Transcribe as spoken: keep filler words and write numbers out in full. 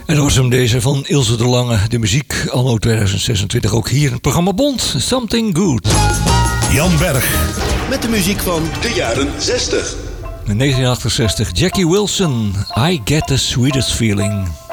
En dat was hem deze van Ilse de Lange. De muziek anno tweeduizend zesentwintig ook hier in het programma Bond. Something Good. Jan Berg. Met de muziek van de jaren zestig. In negentien achtenzestig Jackie Wilson. I Get the Sweetest Feeling.